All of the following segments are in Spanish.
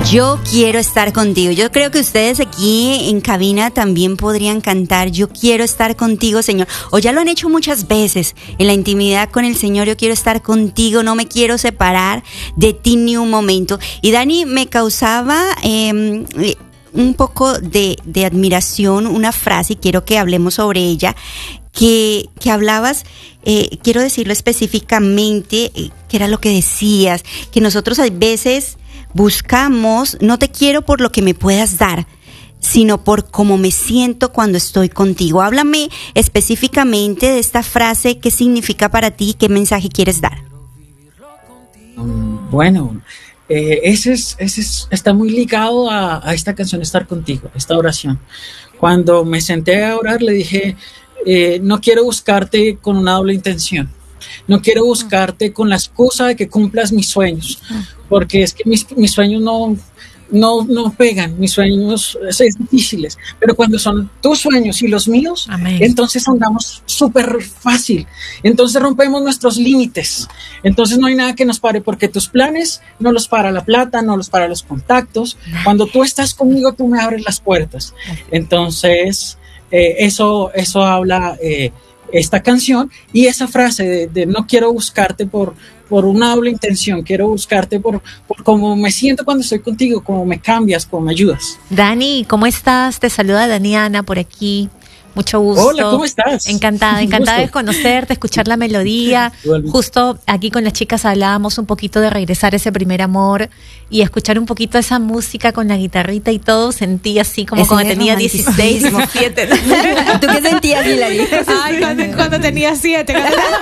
Yo quiero estar contigo. Yo creo que ustedes aquí en cabina también podrían cantar Yo quiero estar contigo, Señor. O ya lo han hecho muchas veces en la intimidad con el Señor. Yo quiero estar contigo, no me quiero separar de ti ni un momento. Y Dani, me causaba un poco de admiración una frase, y quiero que hablemos sobre ella, que hablabas, quiero decirlo específicamente, que era lo que decías, que nosotros a veces buscamos, no te quiero por lo que me puedas dar, sino por cómo me siento cuando estoy contigo. Háblame específicamente de esta frase, qué significa para ti, qué mensaje quieres dar. Bueno, ese está muy ligado a esta canción, Estar Contigo, esta oración. Cuando me senté a orar le dije, no quiero buscarte con una doble intención. No quiero buscarte con la excusa de que cumplas mis sueños, porque es que mis sueños no pegan, mis sueños son difíciles, pero cuando son tus sueños y los míos, amén, entonces andamos súper fácil, entonces rompemos nuestros límites, entonces no hay nada que nos pare, porque tus planes no los para la plata, no los para los contactos, cuando tú estás conmigo tú me abres las puertas, entonces eso habla esta canción y esa frase de no quiero buscarte por una doble intención, quiero buscarte por cómo me siento cuando estoy contigo, cómo me cambias, cómo me ayudas. Dani, ¿cómo estás? Te saluda Daniana por aquí. Mucho gusto. Hola, ¿cómo estás? Encantada de conocerte, escuchar la melodía. Justo aquí con las chicas hablábamos un poquito de regresar a ese primer amor y escuchar un poquito esa música con la guitarrita y todo. Sentí así como cuando tenía 16, 17. ¿Tú qué sentías, Hilary? Ay, cuando tenía 7.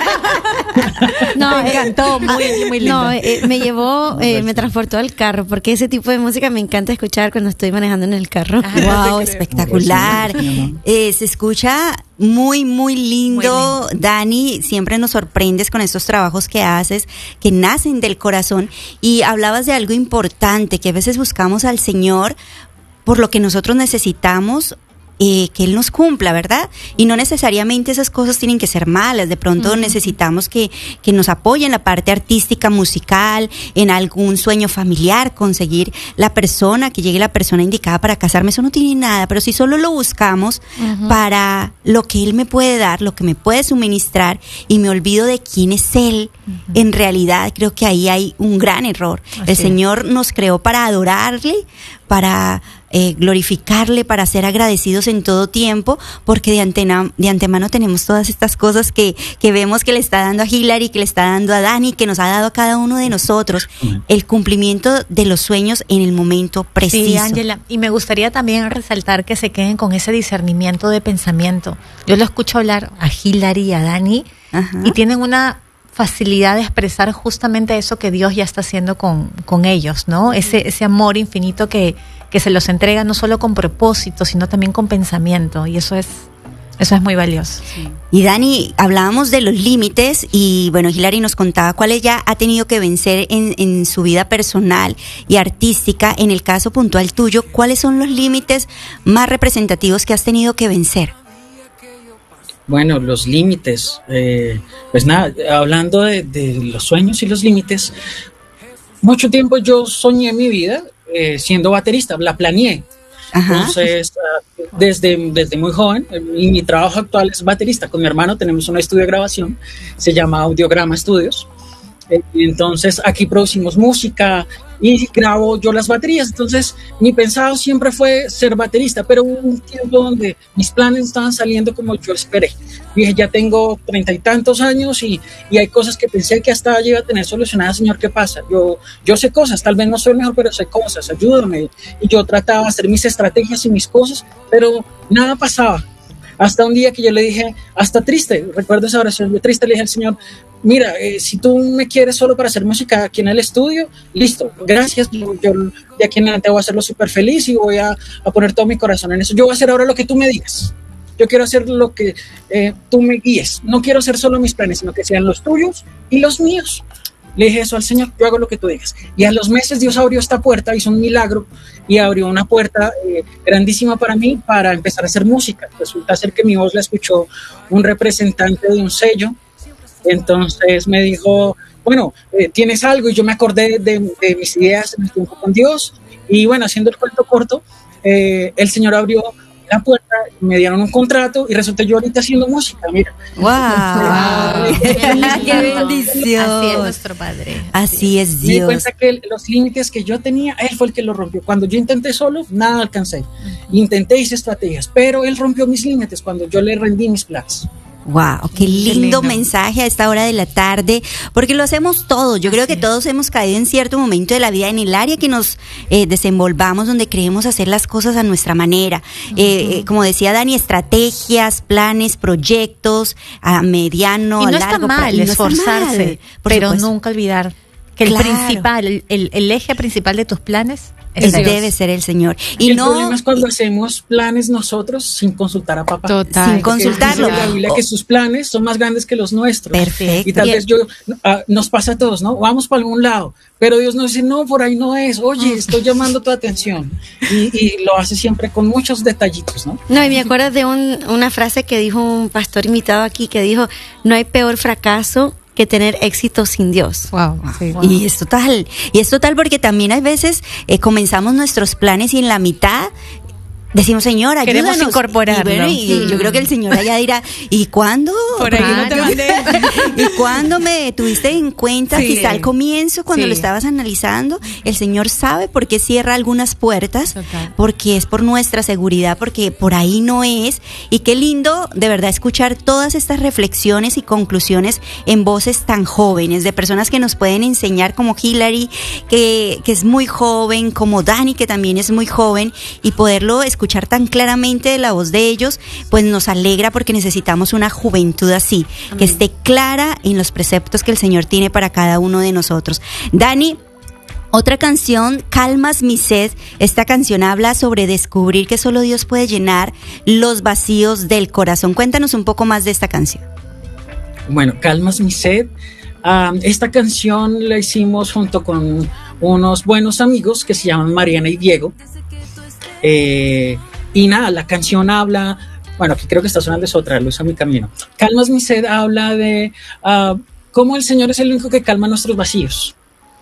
No, me encantó, muy lindo. No, me llevó, me transportó al carro, porque ese tipo de música me encanta escuchar cuando estoy manejando en el carro. Wow, espectacular. Se escucha muy, muy lindo, Dani. Siempre nos sorprendes con estos trabajos que haces, que nacen del corazón. Y hablabas de algo importante, que a veces buscamos al Señor por lo que nosotros necesitamos, que Él nos cumpla, ¿verdad? Y no necesariamente esas cosas tienen que ser malas. De pronto necesitamos que nos apoye en la parte artística, musical, en algún sueño familiar, conseguir la persona, que llegue la persona indicada para casarme. Eso no tiene nada, pero si solo lo buscamos para lo que Él me puede dar, lo que me puede suministrar, y me olvido de quién es Él, en realidad creo que ahí hay un gran error. El Señor nos creó para adorarle, para glorificarle, para ser agradecidos en todo tiempo, porque de antemano tenemos todas estas cosas que vemos que le está dando a Hilary, que le está dando a Dani, que nos ha dado a cada uno de nosotros, el cumplimiento de los sueños en el momento preciso. Sí, Ángela, y me gustaría también resaltar que se queden con ese discernimiento de pensamiento. Yo lo escucho hablar a Hilary y a Dani, y tienen una facilidad de expresar justamente eso que Dios ya está haciendo con ellos, ¿no? Ese amor infinito que se los entrega no solo con propósito, sino también con pensamiento, y eso es muy valioso. Sí. Y Dani, hablábamos de los límites, y bueno, Hilary nos contaba cuáles ya ha tenido que vencer en su vida personal y artística. En el caso puntual tuyo, ¿cuáles son los límites más representativos que has tenido que vencer? Bueno, los límites, pues nada, hablando de los sueños y los límites, mucho tiempo yo soñé mi vida siendo baterista, la planeé. Entonces, desde muy joven, y mi trabajo actual es baterista. Con mi hermano tenemos un estudio de grabación, se llama Audiograma Studios. Entonces, aquí producimos música y grabo yo las baterías. Entonces, mi pensado siempre fue ser baterista, pero hubo un tiempo donde mis planes estaban saliendo como yo esperé. Dije, ya tengo 30 y tantos años y hay cosas que pensé que hasta iba a tener solucionadas. Señor, ¿qué pasa? Yo sé cosas, tal vez no soy el mejor, pero sé cosas, ayúdame. Y yo trataba de hacer mis estrategias y mis cosas, pero nada pasaba. Hasta un día que yo le dije, hasta triste, recuerdo esa oración, yo triste le dije al Señor, mira, si tú me quieres solo para hacer música aquí en el estudio, listo, gracias, yo de aquí en adelante voy a hacerlo súper feliz y voy a poner todo mi corazón en eso. Yo voy a hacer ahora lo que tú me digas. Yo quiero hacer lo que tú me guíes. No quiero hacer solo mis planes, sino que sean los tuyos y los míos. Le dije eso al Señor, yo hago lo que tú digas. Y a los meses Dios abrió esta puerta, hizo un milagro y abrió una puerta grandísima para mí para empezar a hacer música. Resulta ser que mi voz la escuchó un representante de un sello. Entonces me dijo, bueno, tienes algo, y yo me acordé de mis ideas en el tiempo con Dios, y bueno, haciendo el cuento corto, el Señor abrió la puerta, me dieron un contrato y resulté yo ahorita haciendo música, mira. ¡Wow! ¡Qué bendición! Así es nuestro Padre. Así es Dios. Me di cuenta que los límites que yo tenía, Él fue el que los rompió. Cuando yo intenté solo, nada alcancé. Intenté, hice estrategias, pero Él rompió mis límites cuando yo le rendí mis planes. Wow, qué lindo mensaje a esta hora de la tarde, porque lo hacemos todos. Yo creo que todos hemos caído en cierto momento de la vida en el área que nos desenvolvamos, donde creemos hacer las cosas a nuestra manera. Como decía Dani, estrategias, planes, proyectos a mediano, a largo plazo. Y no está mal esforzarse, pero nunca olvidar que el principal, el eje principal de tus planes debe ser el Señor. Y el problema es cuando hacemos planes nosotros sin consultar a papá. Total. Sin consultarlo. Dice la Biblia que sus planes son más grandes que los nuestros. Perfecto. Y tal vez nos pasa a todos, ¿no? Vamos para algún lado, pero Dios nos dice, no, por ahí no es. Oye, estoy llamando tu atención. Y lo hace siempre con muchos detallitos, ¿no? No, y me acuerdo de una frase que dijo un pastor invitado aquí, que dijo, no hay peor fracaso que tener éxito sin Dios. Wow, sí, wow. Y es total porque también hay veces comenzamos nuestros planes y en la mitad decimos, Señor, ayúdanos. Queremos incorporarlo. Y yo creo que el Señor allá dirá, ¿y cuándo? Por ahí no te mandé. ¿Y cuándo me tuviste en cuenta? Quizá al comienzo, cuando lo estabas analizando, el Señor sabe por qué cierra algunas puertas, porque es por nuestra seguridad, porque por ahí no es. Y qué lindo, de verdad, escuchar todas estas reflexiones y conclusiones en voces tan jóvenes, de personas que nos pueden enseñar, como Hilary, que es muy joven, como Dani, que también es muy joven, y poderlo escuchar tan claramente de la voz de ellos, pues nos alegra, porque necesitamos una juventud así, que esté clara en los preceptos que el Señor tiene para cada uno de nosotros. Dani, otra canción, Calmas mi sed. Esta canción habla sobre descubrir que solo Dios puede llenar los vacíos del corazón. Cuéntanos un poco más de esta canción. Bueno, Calmas mi sed. Esta canción la hicimos junto con unos buenos amigos que se llaman Mariana y Diego. Y nada, la canción habla, bueno, aquí creo que está sonando, es otra, Luz a mi camino. Calmas mi sed habla de cómo el Señor es el único que calma nuestros vacíos.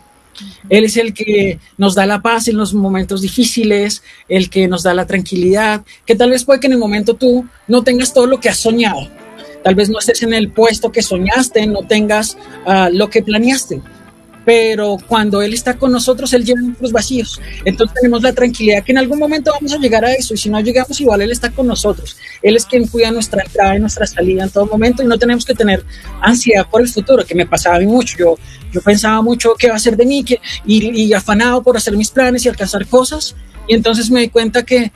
Él es el que nos da la paz en los momentos difíciles, el que nos da la tranquilidad, que tal vez puede que en el momento tú no tengas todo lo que has soñado, tal vez no estés en el puesto que soñaste, no tengas lo que planeaste, pero cuando Él está con nosotros, Él llena nuestros vacíos. Entonces tenemos la tranquilidad que en algún momento vamos a llegar a eso, y si no llegamos, igual Él está con nosotros. Él es quien cuida nuestra entrada y nuestra salida en todo momento, y no tenemos que tener ansiedad por el futuro, que me pasaba a mí mucho. Yo pensaba mucho qué va a ser de mí, y afanado por hacer mis planes y alcanzar cosas, y entonces me di cuenta que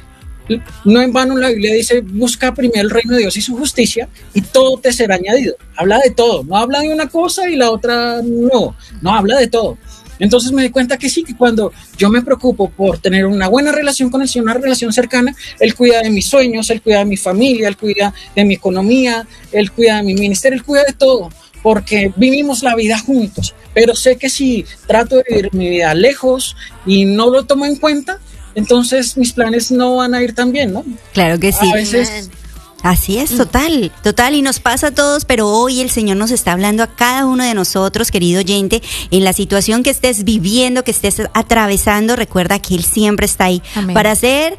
no en vano la Biblia dice, busca primero el reino de Dios y su justicia, y todo te será añadido. Habla de todo, no habla de una cosa y la otra no habla de todo. Entonces me di cuenta que sí, que cuando yo me preocupo por tener una buena relación con el Señor, una relación cercana, Él cuida de mis sueños, Él cuida de mi familia, Él cuida de mi economía, Él cuida de mi ministerio, Él cuida de todo, porque vivimos la vida juntos. Pero sé que si trato de vivir mi vida lejos y no lo tomo en cuenta, entonces mis planes no van a ir tan bien, ¿no? Claro que sí. A veces... Así es, total, y nos pasa a todos, pero hoy el Señor nos está hablando a cada uno de nosotros, querido oyente, en la situación que estés viviendo, que estés atravesando, recuerda que Él siempre está ahí. Amén. Para ser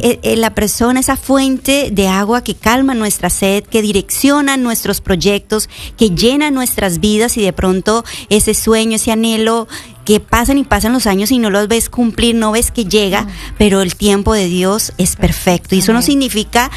la persona, esa fuente de agua que calma nuestra sed, que direcciona nuestros proyectos, que llena nuestras vidas, y de pronto ese sueño, ese anhelo, que pasan y pasan los años y no los ves cumplir, no ves que llega, pero el tiempo de Dios es perfecto. Y eso no significa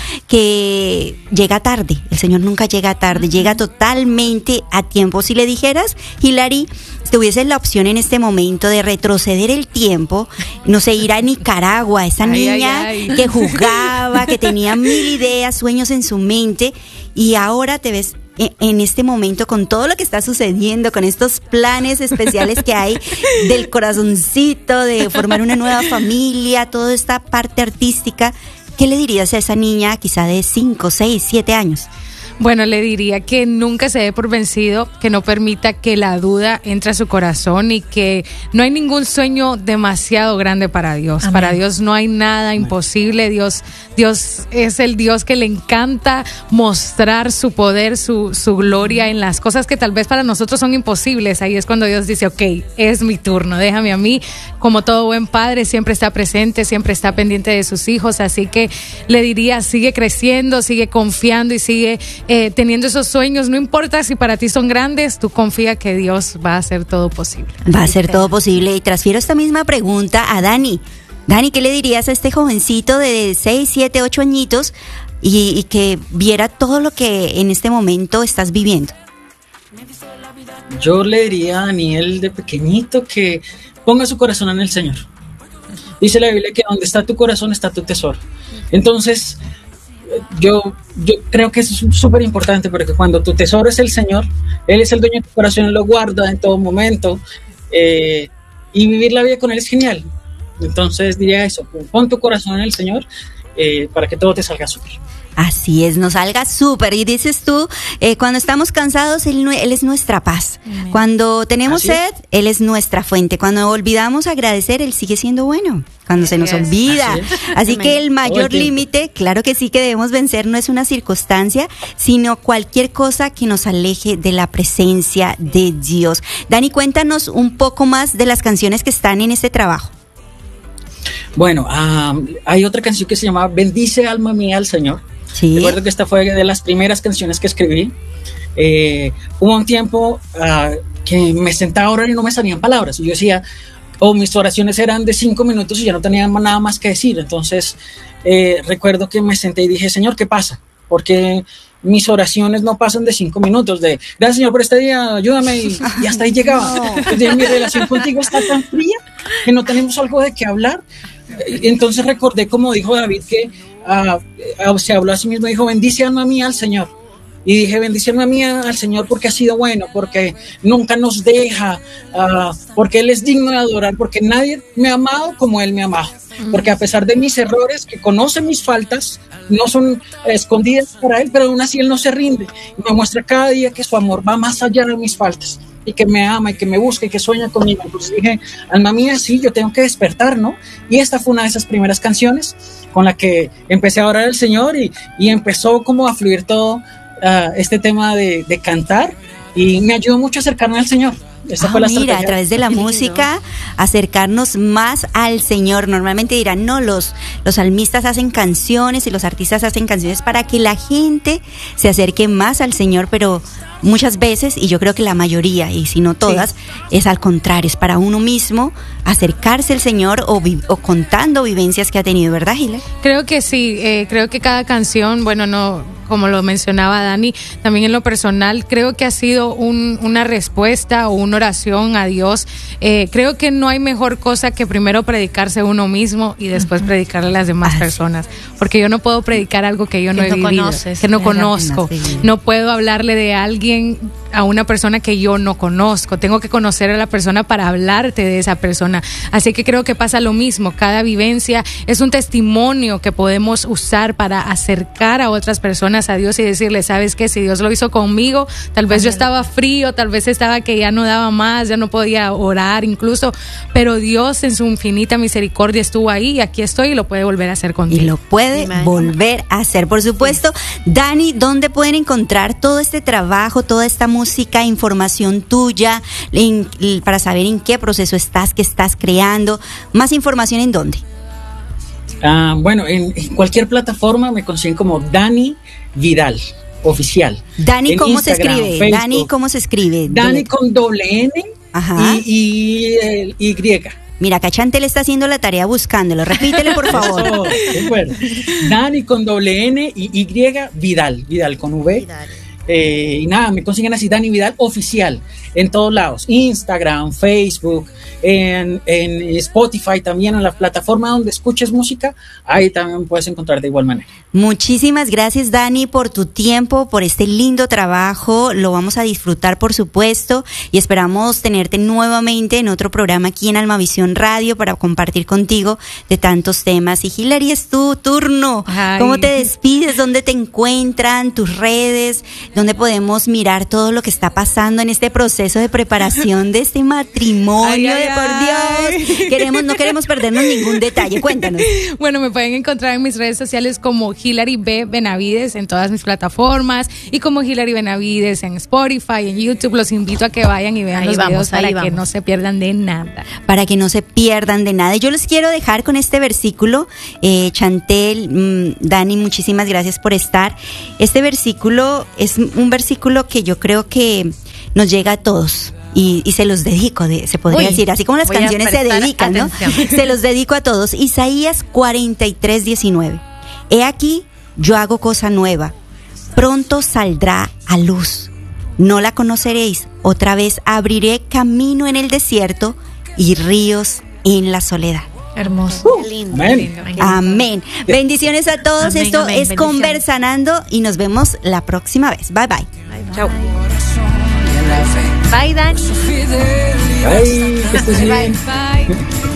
que llega tarde. El Señor nunca llega tarde, llega totalmente a tiempo. Si le dijeras, Hilary, tuvieses la opción en este momento de retroceder el tiempo, no sé, ir a Nicaragua, esa niña que jugaba, que tenía 1000 ideas, sueños en su mente, y ahora te ves en este momento con todo lo que está sucediendo, con estos planes especiales que hay del corazoncito, de formar una nueva familia, toda esta parte artística, ¿qué le dirías a esa niña quizá de 5, 6, 7 años? Bueno, le diría que nunca se dé por vencido, que no permita que la duda entre a su corazón y que no hay ningún sueño demasiado grande para Dios. Amén. Para Dios no hay nada imposible. Dios es el Dios que le encanta mostrar su poder, su gloria en las cosas que tal vez para nosotros son imposibles. Ahí es cuando Dios dice, ok, es mi turno, déjame a mí. Como todo buen padre, siempre está presente, siempre está pendiente de sus hijos. Así que le diría, sigue creciendo, sigue confiando y sigue teniendo esos sueños, no importa si para ti son grandes, tú confía que Dios va a hacer todo posible. Va a hacer todo posible. Y transfiero esta misma pregunta a Dani. Dani, ¿qué le dirías a este jovencito de 6, 7, 8 añitos y que viera todo lo que en este momento estás viviendo? Yo le diría a Daniel de pequeñito que ponga su corazón en el Señor. Dice la Biblia que donde está tu corazón está tu tesoro. Entonces, yo creo que eso es súper importante, porque cuando tu tesoro es el Señor, Él es el dueño de tu corazón, Él lo guarda en todo momento, y vivir la vida con Él es genial. Entonces diría eso, pon tu corazón en el Señor para que todo te salga súper. Así es, nos salga súper. Y dices tú, cuando estamos cansados, Él es nuestra paz. Amén. Cuando tenemos sed, Él es nuestra fuente. Cuando olvidamos agradecer, Él sigue siendo bueno. Cuando se nos olvida. Así que el mayor límite, claro que sí que debemos vencer, no es una circunstancia, sino cualquier cosa que nos aleje de la presencia de Dios. Dani, cuéntanos un poco más de las canciones que están en este trabajo. Bueno, hay otra canción que se llama Bendice alma mía al Señor. Sí. Recuerdo que esta fue de las primeras canciones que escribí. Hubo un tiempo que me sentaba a orar y no me salían palabras. Y yo decía, mis oraciones eran de 5 minutos y ya no tenía nada más que decir. Entonces, recuerdo que me senté y dije, Señor, ¿qué pasa? Porque mis oraciones no pasan de 5 minutos. Gracias, Señor, por este día, ayúdame. Y hasta ahí llegaba. Entonces, mi relación contigo está tan fría que no tenemos algo de qué hablar. Entonces recordé, como dijo David, que se habló a sí mismo, dijo, bendice alma mía al Señor. Y dije, bendice alma mía al Señor porque ha sido bueno, porque nunca nos deja, porque Él es digno de adorar, porque nadie me ha amado como Él me ha amado. Porque a pesar de mis errores, que conoce mis faltas, no son escondidas para Él, pero aún así Él no se rinde. Y me muestra cada día que su amor va más allá de mis faltas, y que me ama, y que me busca, y que sueña conmigo. Entonces dije, alma mía, sí, yo tengo que despertar, ¿no? Y esta fue una de esas primeras canciones con la que empecé a orar al Señor, y empezó como a fluir todo este tema de cantar, y me ayudó mucho a acercarme al Señor. Fue la mira, a través de la música, acercarnos más al Señor. Normalmente dirán, no, los salmistas hacen canciones y los artistas hacen canciones para que la gente se acerque más al Señor, pero muchas veces, y yo creo que la mayoría, y si no todas, es al contrario, es para uno mismo acercarse al Señor o contando vivencias que ha tenido, ¿verdad, Gila? Creo que sí, creo que cada canción, bueno, no, como lo mencionaba Dani, también en lo personal, creo que ha sido una respuesta o una oración a Dios. Creo que no hay mejor cosa que primero predicarse uno mismo y después predicarle a las demás personas, porque yo no puedo predicar algo que yo no he vivido, que no conozco, no puedo hablarle de alguien a una persona que yo no conozco, tengo que conocer a la persona para hablarte de esa persona. Así que creo que pasa lo mismo, cada vivencia es un testimonio que podemos usar para acercar a otras personas a Dios y decirle, ¿sabes qué? Si Dios lo hizo conmigo, tal vez yo estaba frío, tal vez estaba que ya no daba más, ya no podía orar incluso, pero Dios en su infinita misericordia estuvo ahí y aquí estoy y lo puede volver a hacer contigo. Y lo puede volver a hacer, por supuesto. Dani, ¿dónde pueden encontrar todo este trabajo, toda esta música, información tuya, para saber en qué proceso estás, qué estás creando? Más información, ¿en dónde? Bueno, en cualquier plataforma me consiguen como Dani Vidal oficial. Dani, ¿cómo Instagram, se escribe? Facebook. Dani, ¿cómo se escribe? Dani con doble N y Y. Mira, Cachantel está haciendo la tarea buscándolo. Repítele, por favor. Bueno, Dani con doble N y Y Vidal con V. Vidal. Y nada, me consiguen así, Dani Vidal oficial en todos lados, Instagram, Facebook, en Spotify también, en la plataforma donde escuches música, ahí también puedes encontrar de igual manera. Muchísimas gracias, Dani, por tu tiempo, por este lindo trabajo. Lo vamos a disfrutar, por supuesto, y esperamos tenerte nuevamente en otro programa aquí en Almavisión Radio para compartir contigo de tantos temas. Y Hilary, es tu turno. Ay. ¿Cómo te despides? ¿Dónde te encuentran? ¿Tus redes? ¿Dónde podemos mirar todo lo que está pasando en este proceso de preparación de este matrimonio? Por Dios, no queremos perdernos ningún detalle. Cuéntanos. Bueno, me pueden encontrar en mis redes sociales como Hilary B. Benavides en todas mis plataformas y como Hilary Benavides en Spotify, en YouTube. Los invito a que vayan y vean los videos para que no se pierdan de nada. Para que no se pierdan de nada. Y yo les quiero dejar con este versículo, Chantel, Dani, muchísimas gracias por estar. Este versículo es un versículo que yo creo que nos llega a todos. Y se los dedico, se podría decir, así como las canciones se dedican, ¿no? Se los dedico a todos. Isaías 43:19. He aquí, yo hago cosa nueva, pronto saldrá a luz, no la conoceréis, otra vez abriré camino en el desierto y ríos en la soledad. Hermoso. Lindo. Amén. Amén. Bendiciones a todos. Amén, Esto amén. es Conversanando y nos vemos la próxima vez. Bye, bye. Chao. Bye, Dan. Ay, que estés bien. Bye.